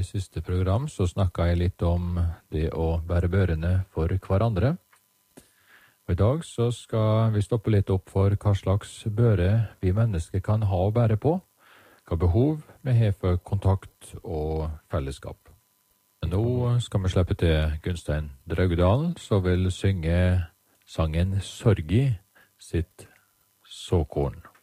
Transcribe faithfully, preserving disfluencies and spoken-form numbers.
siste program så snakket jeg litt om det å bære børene for hverandre. Og i dag så skal vi stoppe litt opp for hva slags børe vi mennesker kan ha å bære på, hva behov vi har for kontakt og fellesskap. Nå skal vi slippe til Gunstein Draugedal, som vil synge sangen Sorgi sitt såkorn.